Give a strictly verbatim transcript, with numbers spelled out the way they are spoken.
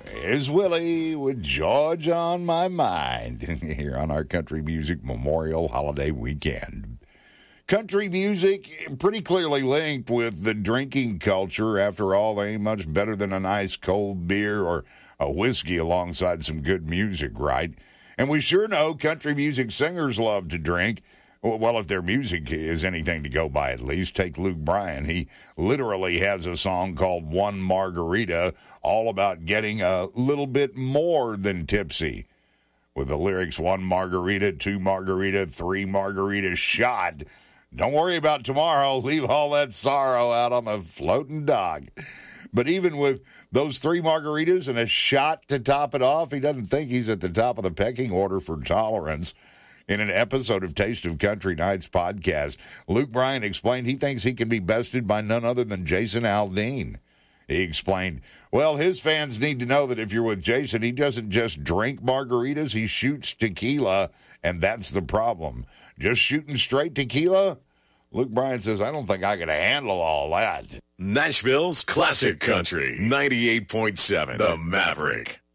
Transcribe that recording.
Is Willie with George on My Mind here on our Country Music Memorial Holiday Weekend. Country music pretty clearly linked with the drinking culture. After all, they ain't much better than a nice cold beer or a whiskey alongside some good music, right? And we sure know country music singers love to drink. Well, if their music is anything to go by, at least. Take Luke Bryan. He literally has a song called One Margarita, all about getting a little bit more than tipsy. With the lyrics, one margarita, two margarita, three margarita shot. Don't worry about tomorrow. Leave all that sorrow out on the floating dock. But even with those three margaritas and a shot to top it off, he doesn't think he's at the top of the pecking order for tolerance. In an episode of Taste of Country Nights podcast, Luke Bryan explained he thinks he can be bested by none other than Jason Aldean. He explained, well, his fans need to know that if you're with Jason, he doesn't just drink margaritas, he shoots tequila, and that's the problem. Just shooting straight tequila? Luke Bryan says, I don't think I could handle all that. Nashville's Classic Country, ninety-eight point seven, The Maverick.